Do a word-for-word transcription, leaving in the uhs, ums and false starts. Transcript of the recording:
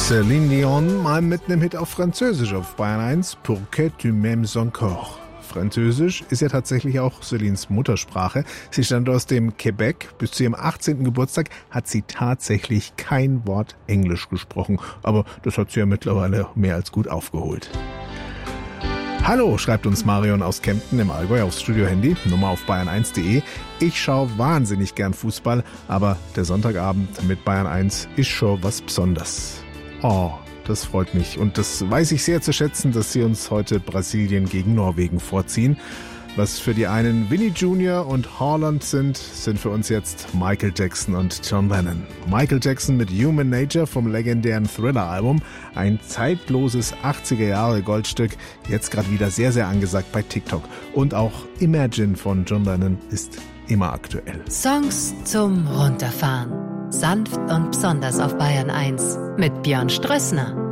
Céline Dion mal mit einem Hit auf Französisch auf Bayern eins. Pour que tu m'aimes encore. Französisch ist ja tatsächlich auch Célines Muttersprache. Sie stammt aus dem Quebec. Bis zu ihrem achtzehnten Geburtstag hat sie tatsächlich kein Wort Englisch gesprochen. Aber das hat sie ja mittlerweile mehr als gut aufgeholt. Hallo, schreibt uns Marion aus Kempten im Allgäu aufs Studio-Handy, Nummer auf bayern eins punkt de. Ich schaue wahnsinnig gern Fußball, aber der Sonntagabend mit Bayern eins ist schon was Besonderes. Oh, das freut mich und das weiß ich sehr zu schätzen, dass Sie uns heute Brasilien gegen Norwegen vorziehen. Was für die einen Vinnie Junior und Haaland sind, sind für uns jetzt Michael Jackson und John Lennon. Michael Jackson mit Human Nature vom legendären Thriller-Album. Ein zeitloses achtziger-Jahre-Goldstück, jetzt gerade wieder sehr, sehr angesagt bei TikTok. Und auch Imagine von John Lennon ist immer aktuell. Songs zum Runterfahren. Sanft und besonders auf Bayern eins mit Björn Strössner.